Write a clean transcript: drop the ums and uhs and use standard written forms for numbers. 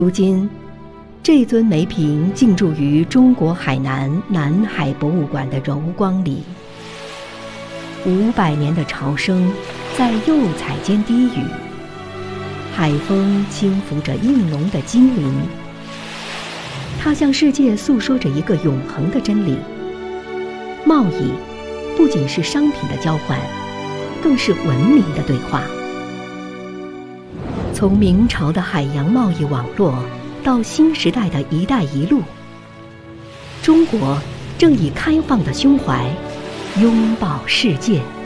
如今，这尊梅瓶静驻于中国海南南海博物馆的柔光里。500年的潮声在釉彩间低语，海风轻拂着映龙的精灵。它向世界诉说着一个永恒的真理：贸易不仅是商品的交换，更是文明的对话。从明朝的海洋贸易网络到新时代的一带一路，中国正以开放的胸怀拥抱世界。